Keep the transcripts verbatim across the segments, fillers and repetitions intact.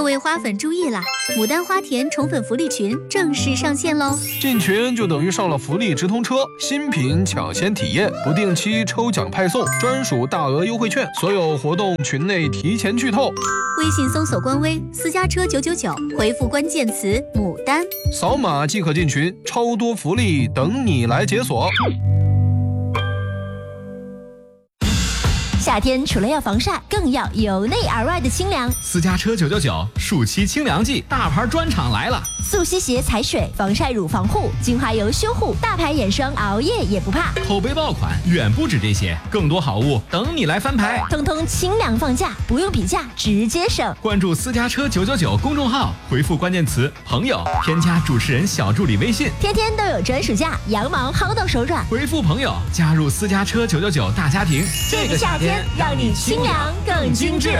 各位花粉注意啦！牡丹花田宠粉福利群正式上线喽！ 进群就等于上了福利直通车，新品抢先体验，不定期抽奖派送，专属大额优惠券，所有活动群内提前剧透。 微信搜索官微私家车九九九，回复关键词牡丹， 扫码即可进群，超多福利等你来解锁。 夏天除了要防晒，更要由内而外的清凉。 私家车九九九暑期清凉季，大牌专场来了！ 速吸鞋踩水，防晒乳防护，精华油修护，大牌眼霜熬夜也不怕。 口碑爆款远不止这些，更多好物等你来翻牌。 通通清凉放价，不用比价，直接省。 关注私家车九九九公众号，回复关键词朋友，添加主持人小助理微信， 天天都有专属价，羊毛薅到手软。 回复朋友，加入私家车九九九大家庭。 这个夏天让你清凉更精致。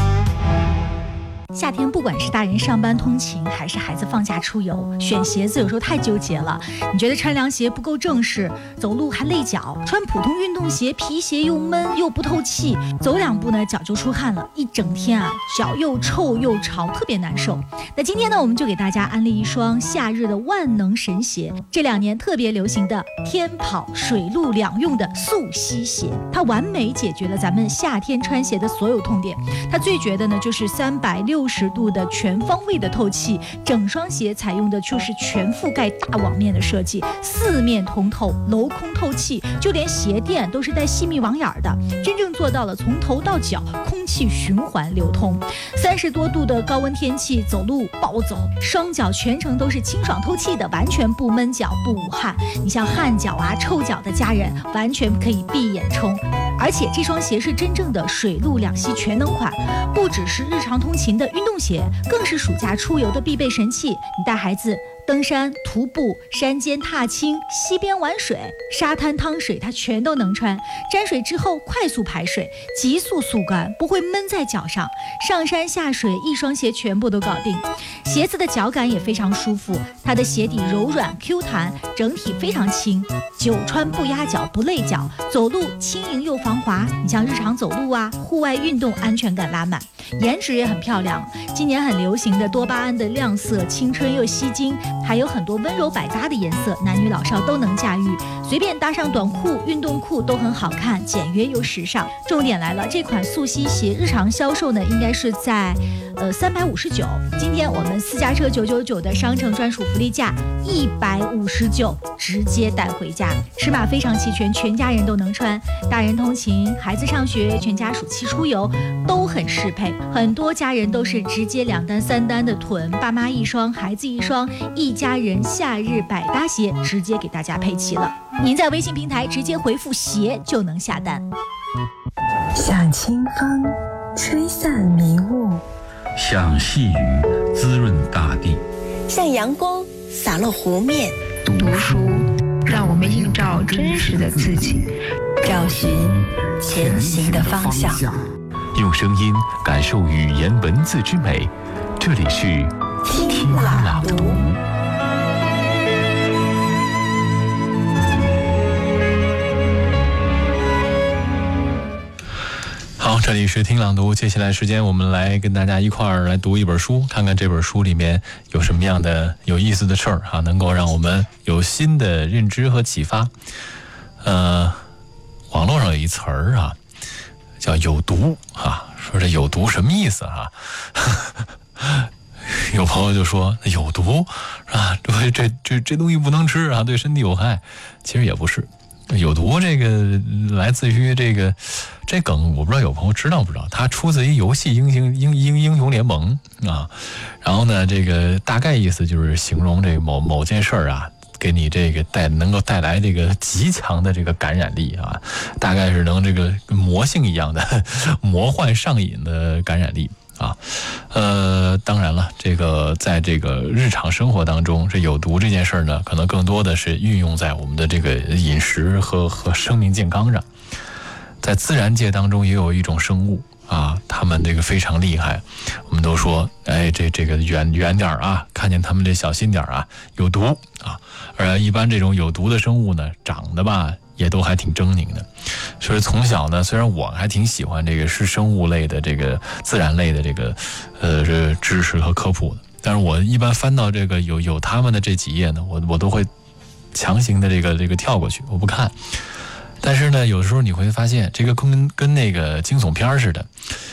夏天不管是大人上班通勤，还是孩子放假出游，选鞋子有时候太纠结了。你觉得穿凉鞋不够正式，走路还累脚；穿普通运动鞋，皮鞋又闷又不透气，走两步呢脚就出汗了，一整天啊脚又臭又潮，特别难受。那今天呢，我们就给大家安利一双夏日的万能神鞋，这两年特别流行的天跑水陆两用的速吸鞋，它完美解决了咱们夏天穿鞋的所有痛点。它最绝的呢就是三百六十度的全方位的透气，整双鞋采用的就是全覆盖大网面的设计，四面通透，镂空透气，就连鞋垫都是带细密网眼的，真正做到了从头到脚空气循环流通。三十多度的高温天气，走路暴走，双脚全程都是清爽透气的，完全不闷脚不捂汗。你像汗脚啊臭脚的家人，完全可以闭眼冲。而且这双鞋是真正的水陆两栖全能款，不只是日常通勤的运动鞋，更是暑假出游的必备神器。你带孩子登山、徒步、山间踏青、溪边玩水、沙滩趟水，它全都能穿。沾水之后快速排水，急速速干，不会闷在脚上。上山下水，一双鞋全部都搞定。鞋子的脚感也非常舒服，它的鞋底柔软 Q 弹，整体非常轻，久穿不压脚不累脚，走路轻盈又防滑。你像日常走路啊，户外运动安全感拉满。颜值也很漂亮，今年很流行的多巴胺的亮色，青春又吸睛，还有很多温柔百搭的颜色，男女老少都能驾驭，随便搭上短裤、运动裤都很好看，简约又时尚。重点来了，这款速吸鞋日常销售呢，应该是在呃三百五十九，今天我们私家车九九九的商城专属福利价一百五十九，直接带回家，尺码非常齐全，全家人都能穿，大人通勤、孩子上学、全家暑期出游都很适配。很多家人都是直接两单三单的囤，爸妈一双，孩子一双，一家人夏日百搭鞋直接给大家配齐了。您在微信平台直接回复鞋就能下单。 像清风吹散迷雾， 像细雨滋润大地， 像阳光洒落湖面。 读书让我们映照真实的自己， 找寻前行的方向， 用声音感受语言文字之美。这里是听朗读。 好，这里是听朗读，接下来时间我们来跟大家一块儿来读一本书，看看这本书里面有什么样的有意思的事儿啊，能够让我们有新的认知和启发。呃，网络上有一词儿啊，叫有毒啊，说这有毒什么意思啊？有朋友就说有毒啊，这这这这东西不能吃啊，对身体有害。其实也不是，有毒这个来自于这个这梗，我不知道有朋友知道不知道，它出自于游戏英雄英英英雄联盟啊。然后呢，这个大概意思就是形容这个某某件事儿啊，给你这个带能够带来这个极强的这个感染力啊，大概是能这个魔性一样的魔幻上瘾的感染力啊。呃，当然了，这个在这个日常生活当中，这有毒这件事呢，可能更多的是运用在我们的这个饮食和和生命健康上。在自然界当中也有一种生物啊，他们这个非常厉害，我们都说，哎，这这个远远点啊，看见他们这小心点啊，有毒啊。而一般这种有毒的生物呢，长得吧也都还挺狰狞的。所以从小呢，虽然我还挺喜欢这个是生物类的这个自然类的这个呃这个知识和科普的，但是我一般翻到这个有有他们的这几页呢，我我都会强行的这个这个跳过去，我不看。但是呢，有时候你会发现，这个跟跟那个惊悚片似的，